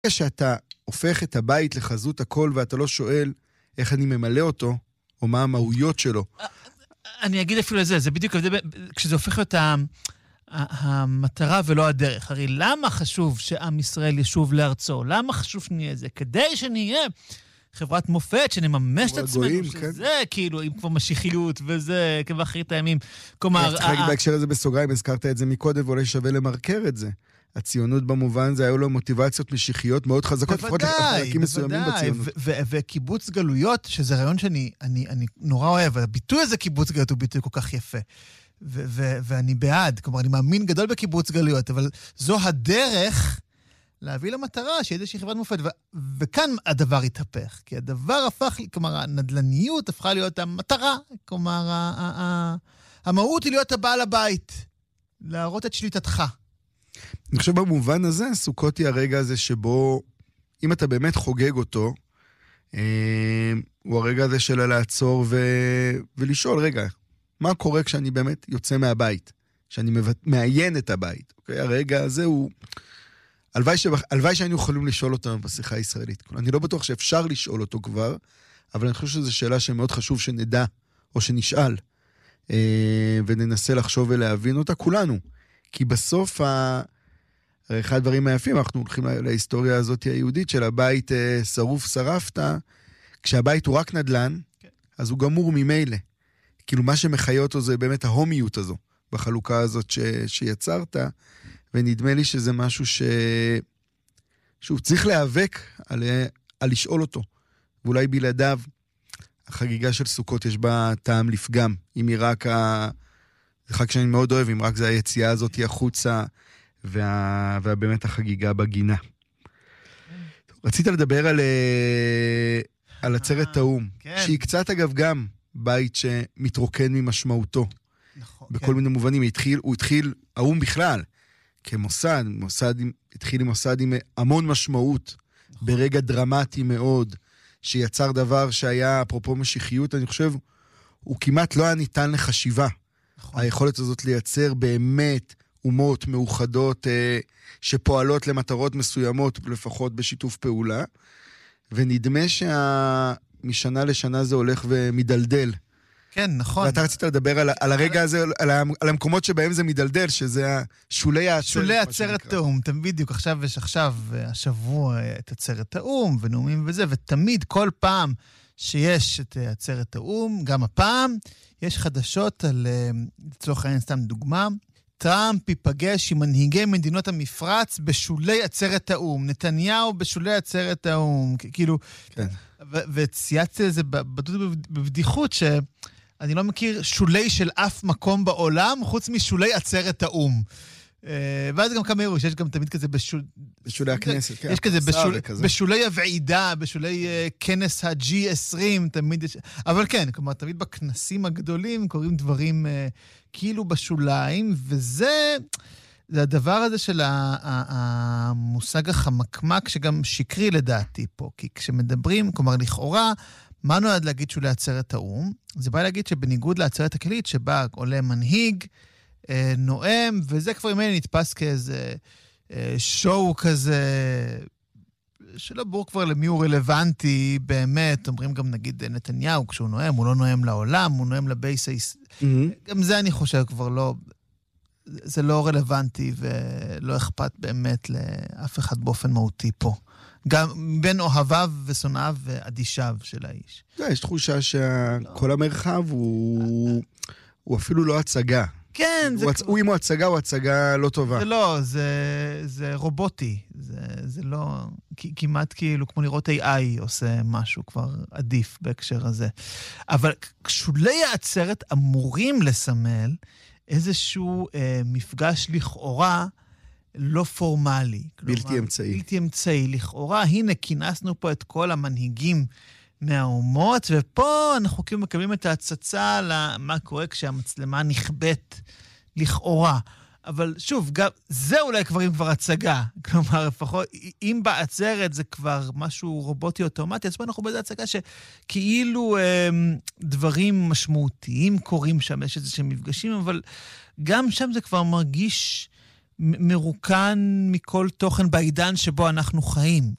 שאתה הופך את הבית לחזות הכל, ואתה לא שואל איך אני ממלא אותו, או מה המהויות שלו. אני אגיד אפילו לזה, זה בדיוק, כשזה הופך להיות המטרה ולא הדרך. הרי למה חשוב שעם ישראל ישוב לארצו? למה חשוב שנהיה זה? כדי שנהיה חברת מופת, שנממש את עצמנו, שזה כאילו, עם כבר משיחיות, וזה כבאחרית הימים. כלומר... צריך להגיד בהקשר הזה בסוגריים, הזכרת את זה מקודם, ואולי שווה למרקר את זה. הציונות במובן זה היו לו מוטיבציות משיחיות מאוד חזקות, לפחות לחלקים מסוימים בציונות. וקיבוץ גלויות, שזה רעיון שאני נורא אוהב, הביטוי הזה קיבוץ גלויות הוא ביטוי כל כך יפה. ואני בעד, כלומר, אני מאמין גדול בקיבוץ גלויות, אבל זו הדרך להביא למטרה שהיא איזושהי חברת מופת, וכאן הדבר התהפך, כי הדבר הפך, כלומר, הנדלניות הפכה להיות המטרה, כלומר, המהות היא להיות הבעל הבית, להראות את שליטתך. אני חושב במובן הזה, סוכות היא הרגע הזה שבו, אם אתה באמת חוגג אותו, הוא הרגע הזה שלה לעצור ולשאול, רגע, מה קורה כשאני באמת יוצא מהבית? שאני מעיין את הבית. אוקיי? הרגע הזה הוא... הלוואי שהיינו יכולים לשאול אותו בשיחה הישראלית. אני לא בטוח שאפשר לשאול אותו כבר, אבל אני חושב שזו שאלה שמאוד חשוב שנדע, או שנשאל, וננסה לחשוב ולהבין אותה כולנו. כי בסוף, אחד הדברים היפים, אנחנו הולכים להיסטוריה הזאת היהודית של הבית שרוף שרפת, כשהבית הוא רק נדלן, אז הוא גמור ממילא. כאילו מה שמחיה אותו זה באמת ההומיות הזו, בחלוקה הזאת שיצרת, ונדמה לי שזה משהו שהוא צריך להיאבק על לשאול אותו, ואולי בלעדיו, החגיגה של סוכות יש בה טעם לפגם, אם היא רק זה חג שאני מאוד אוהב, אם רק זה היציאה הזאת החוצה, ובאמת החגיגה בגינה. רצית לדבר על עצרת האום, שהיא קצת אגב גם בית שמתרוקן ממשמעותו, בכל מיני מובנים. הוא התחיל, האום בכלל, כמוסד, התחיל עם מוסד עם המון משמעות, ברגע דרמטי מאוד, שיצר דבר שהיה, אפרופו משיחיות, אני חושב, הוא כמעט לא היה ניתן לחשיבה. היכולת הזאת לייצר באמת אומות מאוחדות שפועלות למטרות מסוימות, לפחות בשיתוף פעולה, ונדמה משנה לשנה זה הולך ומדלדל. כן, נכון. ואתה רצית לדבר על הרגע הזה, על המקומות שבהם זה מדלדל, שזה שולי העצרת. שולי עצרת האום, בדיוק עכשיו יש השבוע את עצרת האום, ונאומים וזה, ותמיד כל פעם שיש את עצרת האום, גם הפעם, יש חדשות על, לצורך העניין סתם דוגמה, טראמפ ייפגש עם מנהיגי מדינות המפרץ בשולי עצרת האום, נתניהו בשולי עצרת האום, כאילו, כן. וצייצתי לזה בבדיחות שאני לא מכיר שולי של אף מקום בעולם, חוץ משולי עצרת האום. ואז גם כמה שיש גם תמיד כזה בשולי הכנסת, כן. יש כזה בשולי הוועידה, בשולי כנס ה-G20, תמיד יש... אבל כן, כלומר, תמיד בכנסים הגדולים קוראים דברים כאילו בשוליים, וזה הדבר הזה של המושג החמקמק, שגם שקרי לדעתי פה, כי כשמדברים, כלומר, לכאורה, מה נועד להגיד שולי עצרת האום? זה בא להגיד שבניגוד לעצרת הכללית, שבה עולה מנהיג, נואם, וזה כבר ממני נתפס כאיזה שואו כזה, שלא ברור כבר למי הוא רלוונטי באמת, אומרים גם נגיד נתניהו, כשהוא נואם, הוא לא נואם לעולם, הוא נואם לבייס, גם זה אני חושב כבר לא, זה לא רלוונטי, ולא אכפת באמת לאף אחד באופן מהותי פה. גם בין אוהביו ושונאיו ואדישיו של האיש. יש תחושה שכל המרחב הוא אפילו לא הצגה. כן, הוא אם הוא הצגה, הוא הצגה לא טובה. זה לא, זה רובוטי. זה לא, כמעט כאילו, כמו לראות AI עושה משהו כבר עדיף בהקשר הזה. אבל שולי העצרת אמורים לסמל איזשהו מפגש לכאורה לא פורמלי. בלתי אמצעי. בלתי אמצעי. לכאורה, הנה, כינסנו פה את כל המנהיגים מהאומות, ופה אנחנו כאילו מקבלים את ההצצה למה קורה כשהמצלמה נכבט לכאורה. אבל שוב, גם זה אולי כבר הצגה. כלומר, לפחות, אם בעצרת זה כבר משהו רובוטי אוטומטי, אז פה אנחנו באיזו הצגה שכאילו דברים משמעותיים קורים שם, יש איזה שהם מפגשים, אבל גם שם זה כבר מרגיש מרוקן מכל תוכן בעידן שבו אנחנו חיים.